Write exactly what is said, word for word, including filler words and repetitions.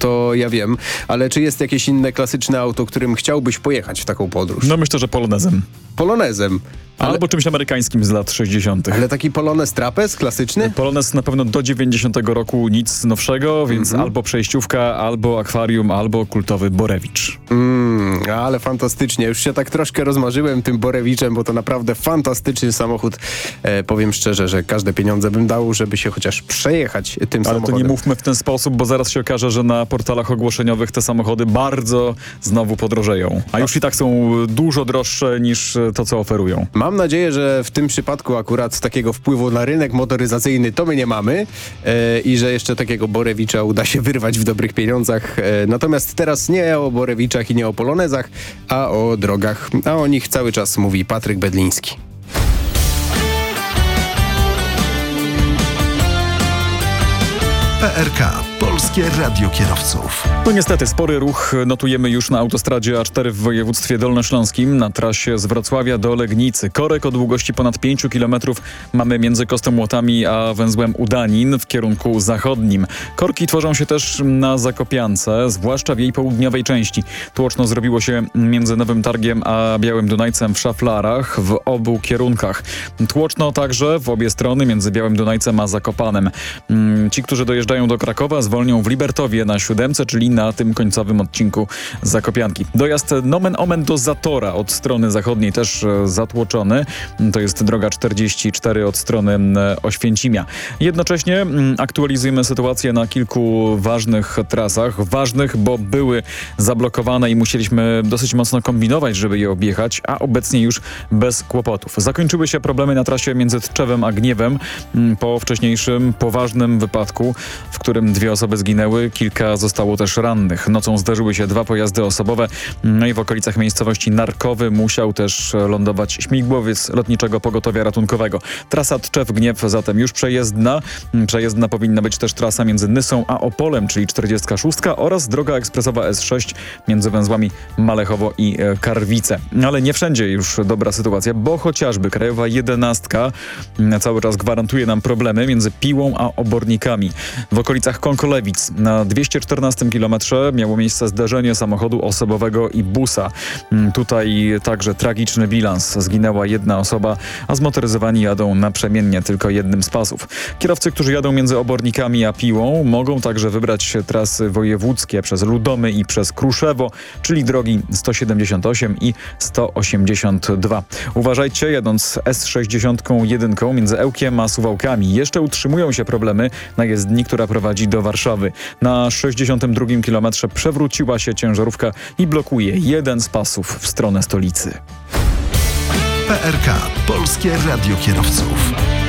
to ja wiem, ale czy jest jakieś inne klasyczne auto, którym chciałbyś pojechać w taką podróż? No myślę, że Polonezem. Polonezem. Ale, Albo czymś amerykańskim z lat sześćdziesiątych. ale taki Polonez Trapez klasyczny? Polonez na pewno do dziewięćdziesiątego roku nic nowszego, więc Mhm. albo przejściówka, albo akwarium, albo kultowy Borewicz. Mm, ale fantastycznie. Już się tak troszkę rozmarzyłem tym Borewiczem, bo to naprawdę fantastyczny samochód. E, powiem szczerze, że każde pieniądze bym dał, żeby się chociaż przejechać tym Ale samochodem. to nie mówmy w ten sposób, bo zaraz się okaże, że na portalach ogłoszeniowych te samochody bardzo znowu podrożeją. A już i tak są dużo droższe niż to, co oferują. Mam nadzieję, że w tym przypadku akurat takiego wpływu na rynek motoryzacyjny to my nie mamy e, i że jeszcze takiego Borewicza uda się wyrwać w dobrych pieniądzach. E, natomiast teraz nie o Borewiczach i nie o Polonezach, a o drogach. A o nich cały czas mówi Patryk Bedliński. P R K. Polskie Radio Kierowców. No niestety, spory ruch notujemy już na autostradzie A cztery w województwie dolnośląskim na trasie z Wrocławia do Legnicy. Korek o długości ponad pięciu kilometrów mamy między Kostomłotami a węzłem Udanin w kierunku zachodnim. Korki tworzą się też na Zakopiance, zwłaszcza w jej południowej części. Tłoczno zrobiło się między Nowym Targiem a Białym Dunajcem w Szaflarach w obu kierunkach. Tłoczno także w obie strony między Białym Dunajcem a Zakopanem. Ci, którzy dojeżdżają do Krakowa, zwolnią w Libertowie na siódemce, czyli na tym końcowym odcinku Zakopianki. Dojazd nomen omen do Zatora od strony zachodniej też e, zatłoczony. To jest droga czterdzieści cztery od strony e, Oświęcimia. Jednocześnie m, aktualizujemy sytuację na kilku ważnych trasach. Ważnych, bo były zablokowane i musieliśmy dosyć mocno kombinować, żeby je objechać, a obecnie już bez kłopotów. Zakończyły się problemy na trasie między Tczewem a Gniewem m, po wcześniejszym poważnym wypadku, w którym dwie osoby zginęły, kilka zostało też rannych. Nocą zdarzyły się dwa pojazdy osobowe, no i w okolicach miejscowości Narkowy musiał też lądować śmigłowiec Lotniczego Pogotowia Ratunkowego. Trasa Tczew-Gniew zatem już przejezdna. Przejezdna powinna być też trasa między Nysą a Opolem, czyli czterdziestka szóstka oraz droga ekspresowa S sześć między węzłami Malechowo i Karwice. Ale nie wszędzie już dobra sytuacja, bo chociażby Krajowa jedenastka cały czas gwarantuje nam problemy między Piłą a Obornikami. W okolicach Konkolewic na dwieście czternastym kilometrze miało miejsce zderzenie samochodu osobowego i busa. Tutaj także tragiczny bilans. Zginęła jedna osoba, a zmotoryzowani jadą naprzemiennie tylko jednym z pasów. Kierowcy, którzy jadą między Obornikami a Piłą, mogą także wybrać trasy wojewódzkie przez Ludomy i przez Kruszewo, czyli drogi sto siedemdziesiąt osiem i sto osiemdziesiąt dwa. Uważajcie, jadąc S sześćdziesiąt jeden między Ełkiem a Suwałkami. Jeszcze utrzymują się problemy na jezdni, która prowadzi do Warszawy. Na sześćdziesiątym drugim kilometrze przewróciła się ciężarówka i blokuje jeden z pasów w stronę stolicy. P R K. Polskie Radio Kierowców.